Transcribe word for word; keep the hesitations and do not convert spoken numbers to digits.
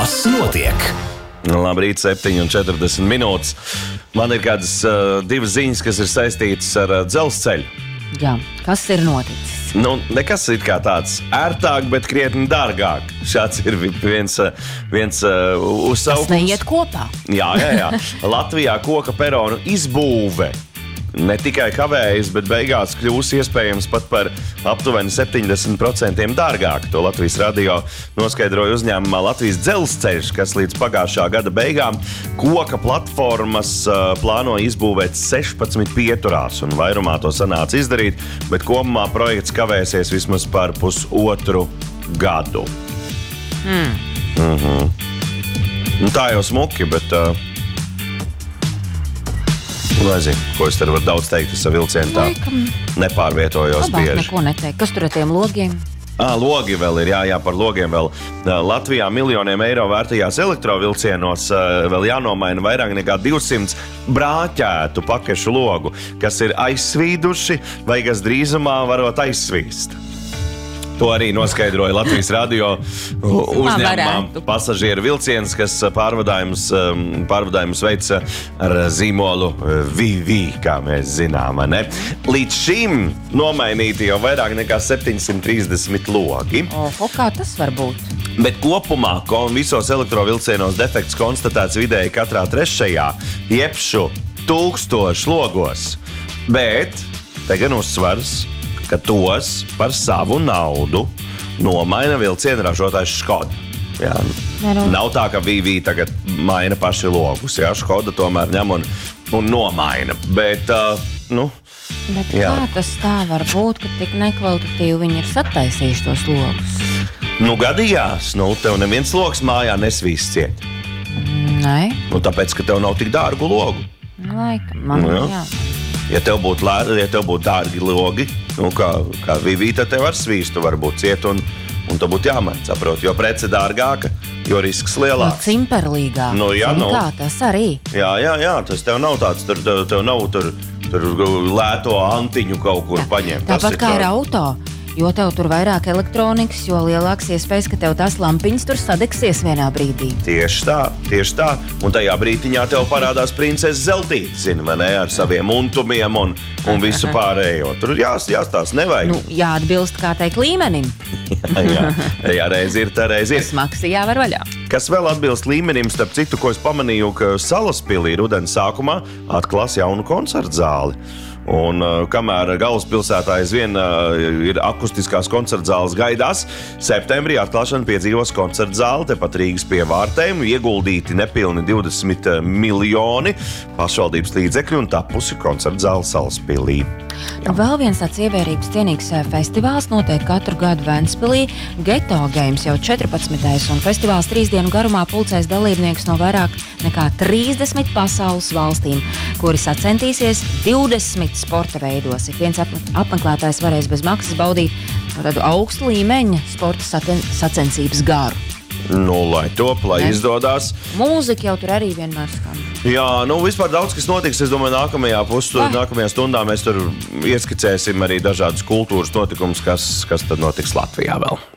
Kas notiek? Labrīt, septiņi un četrdesmit minūtes. Man ir kādas uh, divas ziņas, kas ir saistītas ar uh, dzelzceļu. Jā, kas ir noticis? Nu, nekas ir kā tāds ērtāk, bet krietni dārgāk. Šāds ir viens, viens uh, uzsaukums. Tas neiet kopā. Jā, jā, jā. Latvijā koka peronu izbūve ne tikai kavējas, bet beigās kļūs iespējams pat par aptuveni septiņdesmit procentiem dārgāk. To Latvijas radio noskaidroja uzņēmumā Latvijas dzelzceļš, kas līdz pagājušā gada beigām koka platformas uh, plāno izbūvēt sešpadsmit pieturās, un vairumā to sanāca izdarīt, bet kopumā projekts kavēsies vismaz par pusotru gadu. Mm. Mhm. Nu, tā jau smuki, bet... Uh, Nezinu, ko es te varu daudz teikt, es ar vilcienu tā nepārvietojos Labāk bieži. neko neteikt. Kas tur ar tiem logiem? À, logi vēl ir, jā, jā, par logiem vēl. Latvijā miljoniem eiro vērtajās elektrovilcienos vēl jānomaina vairāk nekā divsimt brāķētu pakešu logu, kas ir aizsvīduši vai kas drīzumā varot aizsvīst. To arī noskaidroja Latvijas radio uzņēmumā pasažieru vilciens, kas pārvadājumus, pārvadājumus veic ar zīmolu V V, kā mēs zinām. Ne? Līdz šim nomainīti jau vairāk nekā septiņsimt trīsdesmit logi. Oho, kā tas var būt? Bet kopumā visos elektrovilcienos defekts konstatēts vidēji katrā trešajā, jebšu tūkstošu logos. Bet te gan uzsvars, ka tos par savu naudu nomaina vilciena ražotājs Škoda. Jā. Nav tā, ka V V tagad maina paši logus. Jā, Škoda tomēr ņem un, un nomaina. Bet, uh, nu, Bet jā. kā tas tā var būt, ka tik nekvalitatīvi viņi ir sataisījuši tos logus? Nu, gadījās. Nu, tev neviens logs mājā nesvīst ciet. Nē. Nu, tāpēc, ka tev nav tik dārgu logu. Laikam, man Nu, jā. jā. Ja tev būtu lē- ja tev būtu dārgi logi, nu, kā, kā V V, tad tev ar svīstu var būt ciet un, un tev būtu jāmaina, saprot. Jo prece dārgāka, jo risks No lielāks. cimperlīgā. Nu, jā, Zini nu. kā, tas arī. Jā, jā, jā, tas tev nav tāds, tur, tev, tev nav tur, tur lēto antiņu kaut kur paņemt. Tas Tāpat ir kā ar tā- auto. Jo tev tur vairāk elektronikas, jo lielāks iespējas, ka tev tās lampiņas tur sadegsies vienā brīdī. Tieši tā, tieši tā. Un tajā brītiņā tev parādās princese Zeltīte, zini, vai ne, ar saviem untumiem un, un visu pārējo. Tur jās, jāstās, nevajag. Nu, jāatbilst kā teikt līmenim. jā, jā, jā, reiz ir, tā reiz ir. Smaksi jāvar vaļā. Kas vēl atbilst līmenim, starp citu, ko es pamanīju, ka Salaspilī rudens sākumā atklās jaunu koncertu zāli. Un uh, kamēr galvaspilsētā aizvien uh, ir akustiskās koncertzāles gaidās, septembrī atklāšana piedzīvos koncertzāli tepat Rīgas pie vārtēm, ieguldīti nepilni divdesmit miljoni pašvaldības līdzekļu un tapusi koncertzāle Salaspilī. Un vēl viens tāds ievērības cienīgs festivāls notiek katru gadu Ventspilī. Geto Games jau četrpadsmitais un festivāls trīs dienu garumā pulcēs dalībniekus no vairāk nekā trīsdesmit pasaules valstīm, kuri sacentīsies divdesmit sporta veidos. Ik viens ap- apmeklētājs varēs bez maksas baudīt tādu augstu līmeņa sporta saten- sacensības garu. Nu, lai top, lai Ne. izdodās. Mūzika jau tur arī vienmēr skan. Jā, nu vispār daudz kas notiks. Es domāju, nākamajā pusstundā, Vai. nākamajā stundā mēs tur ieskicēsim arī dažādas kultūras notikumus, kas, kas tad notiks Latvijā vēl.